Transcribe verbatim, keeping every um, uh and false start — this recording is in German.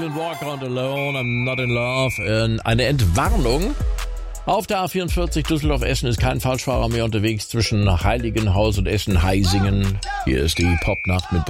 Walk on alone, I'm not in love. Eine Entwarnung. Auf der A vierundvierzig Düsseldorf-Essen ist kein Falschfahrer mehr unterwegs zwischen Heiligenhaus und Essen-Heisingen. Hier ist die Popnacht mit